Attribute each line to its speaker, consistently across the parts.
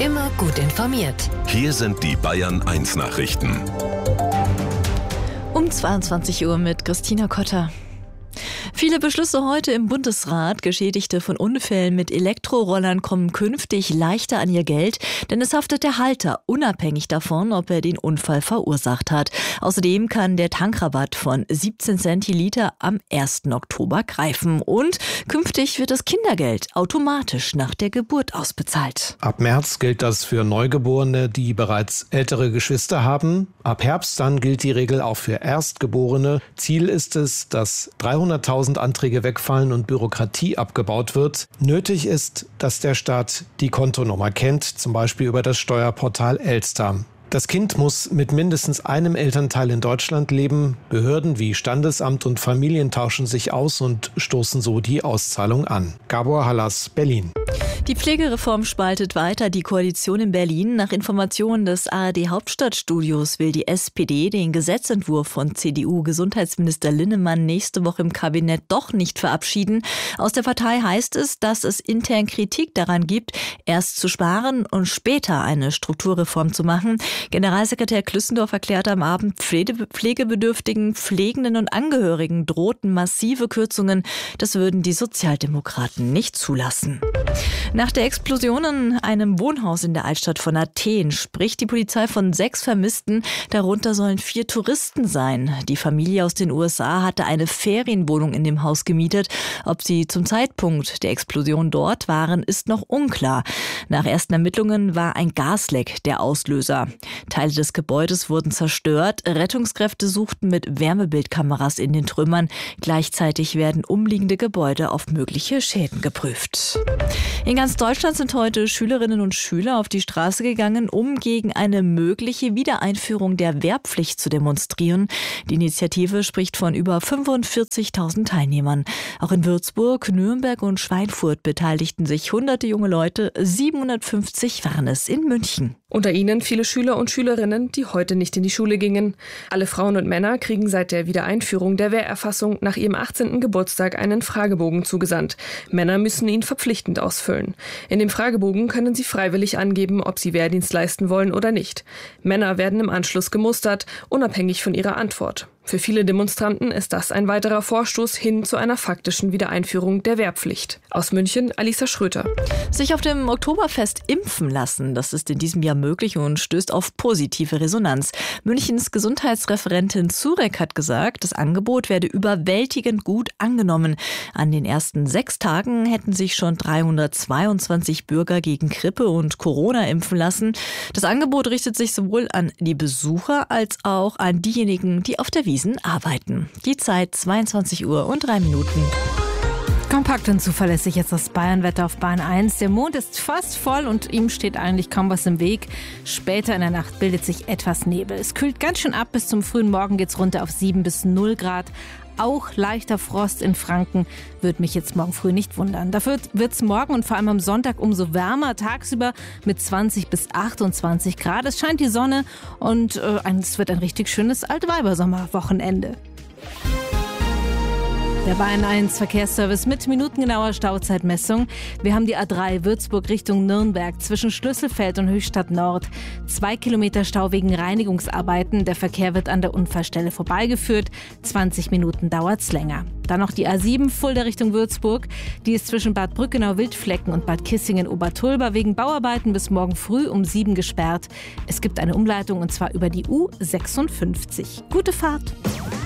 Speaker 1: Immer gut informiert.
Speaker 2: Hier sind die Bayern 1 Nachrichten.
Speaker 3: Um 22 Uhr mit Christina Kotter. Viele Beschlüsse heute im Bundesrat. Geschädigte von Unfällen mit Elektrorollern kommen künftig leichter an ihr Geld, denn es haftet der Halter, unabhängig davon, ob er den Unfall verursacht hat. Außerdem kann der Tankrabatt von 17 Cent je Liter am 1. Oktober greifen. Und künftig wird das Kindergeld automatisch nach der Geburt ausbezahlt.
Speaker 4: Ab März gilt das für Neugeborene, die bereits ältere Geschwister haben. Ab Herbst dann gilt die Regel auch für Erstgeborene. Ziel ist es, dass 300.000 Anträge wegfallen und Bürokratie abgebaut wird. Nötig ist, dass der Staat die Kontonummer kennt, zum Beispiel über das Steuerportal Elster. Das Kind muss mit mindestens einem Elternteil in Deutschland leben. Behörden wie Standesamt und Familien tauschen sich aus und stoßen so die Auszahlung an. Gabor Hallas, Berlin.
Speaker 3: Die Pflegereform spaltet weiter die Koalition in Berlin. Nach Informationen des ARD-Hauptstadtstudios will die SPD den Gesetzentwurf von CDU-Gesundheitsminister Linnemann nächste Woche im Kabinett doch nicht verabschieden. Aus der Partei heißt es, dass es intern Kritik daran gibt, erst zu sparen und später eine Strukturreform zu machen. Generalsekretär Klüssendorf erklärte am Abend, Pflegebedürftigen, Pflegenden und Angehörigen drohten massive Kürzungen. Das würden die Sozialdemokraten nicht zulassen. Nach der Explosion in einem Wohnhaus in der Altstadt von Athen spricht die Polizei von 6 Vermissten. Darunter sollen 4 Touristen sein. Die Familie aus den USA hatte eine Ferienwohnung in dem Haus gemietet. Ob sie zum Zeitpunkt der Explosion dort waren, ist noch unklar. Nach ersten Ermittlungen war ein Gasleck der Auslöser. Teile des Gebäudes wurden zerstört. Rettungskräfte suchten mit Wärmebildkameras in den Trümmern. Gleichzeitig werden umliegende Gebäude auf mögliche Schäden geprüft. In ganz Deutschland sind heute Schülerinnen und Schüler auf die Straße gegangen, um gegen eine mögliche Wiedereinführung der Wehrpflicht zu demonstrieren. Die Initiative spricht von über 45.000 Teilnehmern. Auch in Würzburg, Nürnberg und Schweinfurt beteiligten sich hunderte junge Leute. 750 waren es in München.
Speaker 5: Unter ihnen viele Schüler und Schülerinnen, die heute nicht in die Schule gingen. Alle Frauen und Männer kriegen seit der Wiedereinführung der Wehrerfassung nach ihrem 18. Geburtstag einen Fragebogen zugesandt. Männer müssen ihn verpflichtend ausfüllen. In dem Fragebogen können sie freiwillig angeben, ob sie Wehrdienst leisten wollen oder nicht. Männer werden im Anschluss gemustert, unabhängig von ihrer Antwort. Für viele Demonstranten ist das ein weiterer Vorstoß hin zu einer faktischen Wiedereinführung der Wehrpflicht. Aus München, Alisa Schröter.
Speaker 3: Sich auf dem Oktoberfest impfen lassen, das ist in diesem Jahr möglich und stößt auf positive Resonanz. Münchens Gesundheitsreferentin Zurek hat gesagt, das Angebot werde überwältigend gut angenommen. An den ersten 6 Tagen hätten sich schon 322 Bürger gegen Grippe und Corona impfen lassen. Das Angebot richtet sich sowohl an die Besucher als auch an diejenigen, die auf der Wiesn arbeiten. Die Zeit 22 Uhr und 3 Minuten.
Speaker 6: Kompakt und zuverlässig jetzt das Bayernwetter auf Bahn 1. Der Mond ist fast voll und ihm steht eigentlich kaum was im Weg. Später in der Nacht bildet sich etwas Nebel. Es kühlt ganz schön ab. Bis zum frühen Morgen geht's runter auf 7 bis 0 Grad. Auch leichter Frost in Franken wird mich jetzt morgen früh nicht wundern. Dafür wird's morgen und vor allem am Sonntag umso wärmer. Tagsüber mit 20 bis 28 Grad. Es scheint die Sonne und es wird ein richtig schönes Altweibersommerwochenende. Der Bayern 1 Verkehrsservice mit minutengenauer Stauzeitmessung. Wir haben die A3 Würzburg Richtung Nürnberg zwischen Schlüsselfeld und Höchstadt Nord. 2 Kilometer Stau wegen Reinigungsarbeiten. Der Verkehr wird an der Unfallstelle vorbeigeführt. 20 Minuten dauert's länger. Dann noch die A7 Fulda Richtung Würzburg. Die ist zwischen Bad Brückenau-Wildflecken und Bad Kissingen-Obertulba wegen Bauarbeiten bis morgen früh um 7 gesperrt. Es gibt eine Umleitung und zwar über die U56. Gute Fahrt!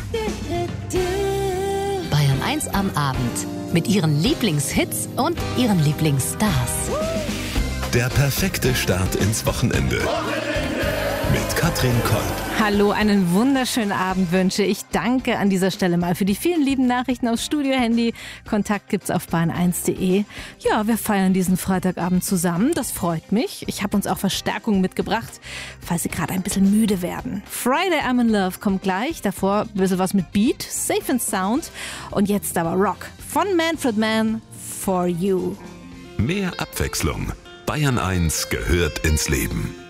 Speaker 1: Bayern 1 am Abend. Mit ihren Lieblingshits und ihren Lieblingsstars.
Speaker 2: Der perfekte Start ins Wochenende. Mit Katrin Kolb.
Speaker 6: Hallo, einen wunderschönen Abend wünsche ich. Danke an dieser Stelle mal für die vielen lieben Nachrichten aufs Studio-Handy. Kontakt gibt's auf bayern1.de. Ja, wir feiern diesen Freitagabend zusammen. Das freut mich. Ich habe uns auch Verstärkung mitgebracht, falls Sie gerade ein bisschen müde werden. Friday I'm in Love kommt gleich. Davor ein bisschen was mit Beat, Safe and Sound. Und jetzt aber Rock von Manfred Mann, For You.
Speaker 2: Mehr Abwechslung. Bayern 1 gehört ins Leben.